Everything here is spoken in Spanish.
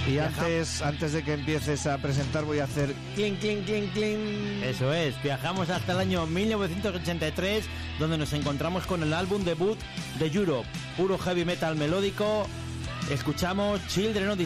Y antes de que empieces a presentar voy a hacer clink, clink, clink, clink. Eso es, viajamos hasta el año 1983, donde nos encontramos con el álbum debut de Europe, puro heavy metal melódico. Escuchamos Children of